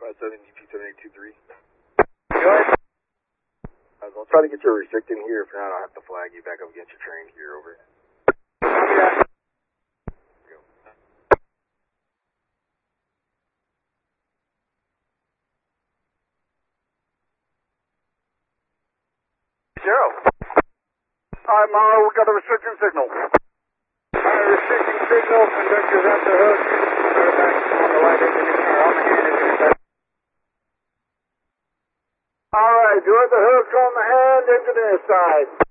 57 DP7823. Go ahead. I'll try to get you a restricted here. If not, I'll have to flag you back up against your train here. Over. Copy that. Go. Zero. All right, Marlow, we got a restriction signal. Restricting signal, conductors at the hook. We're back on the light engineer, on the hand engineer. All right, you're at the hook on the hand engineer side.